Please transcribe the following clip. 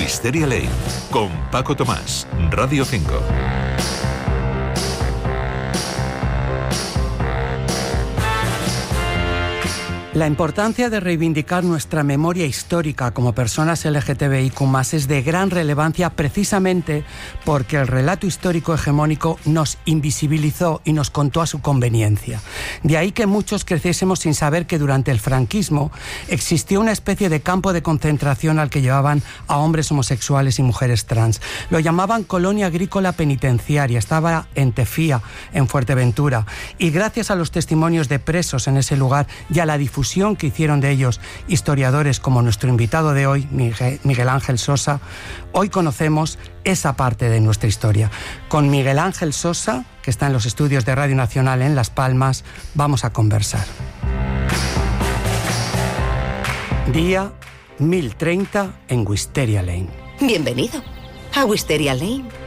Wisteria Lane, con Paco Tomás, Radio 5. La importancia de reivindicar nuestra memoria histórica como personas LGTBIQ+ es de gran relevancia precisamente porque el relato histórico hegemónico nos invisibilizó y nos contó a su conveniencia. De ahí que muchos creciésemos sin saber que durante el franquismo existió una especie de campo de concentración al que llevaban a hombres homosexuales y mujeres trans. Lo llamaban colonia agrícola penitenciaria, estaba en Tefía, en Fuerteventura, y gracias a los testimonios de presos en ese lugar y a la difusión que hicieron de ellos historiadores como nuestro invitado de hoy, Miguel Ángel Sosa, hoy conocemos esa parte de nuestra historia. Con Miguel Ángel Sosa, que está en los estudios de Radio Nacional en Las Palmas, vamos a conversar. Día 1030 en Wisteria Lane. Bienvenido a Wisteria Lane.